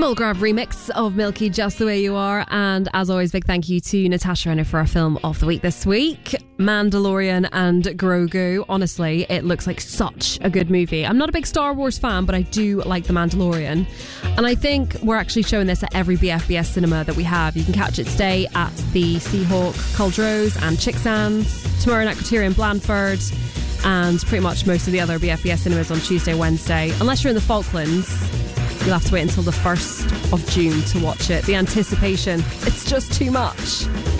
Mulgrave remix of Milky, Just the Way You Are. And as always, big thank you to Natasha Renner for our film of the week this week, Mandalorian and Grogu. Honestly, it looks like such a good movie. I'm not a big Star Wars fan, but I do like The Mandalorian. And I think we're actually showing this at every BFBS cinema that we have. You can catch it today at the Seahawk, Culdrose and Chicksands, tomorrow night Criterion Blandford, and pretty much most of the other BFBS cinemas on Tuesday, Wednesday. Unless you're in the Falklands, you'll have to wait until the 1st of June to watch it. The anticipation, it's just too much.